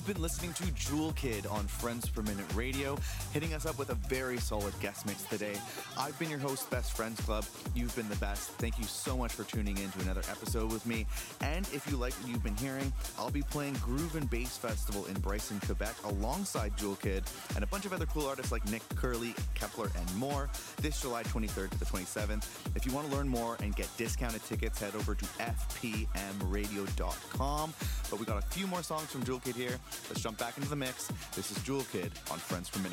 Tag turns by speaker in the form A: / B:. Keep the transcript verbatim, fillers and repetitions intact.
A: You've been listening to Jewel Kid on Friends Per Minute Radio, hitting us up with a very solid guest mix today. I've been your host, Best Friends Club. You've been the best. Thank you so much for tuning in to another episode with me. And if you like what you've been hearing, I'll be playing Groove and Bass Festival in Bryson, Quebec, alongside Jewel Kid and a bunch of other cool artists like Nick Curley, Kepler, and more this July twenty-third to the twenty-seventh. If you want to learn more and get discounted tickets, head over to f p m radio dot com. But we got a few more songs from Jewel Kid here. Let's jump back into the mix. This is Jewel Kid on Friends Per Minute.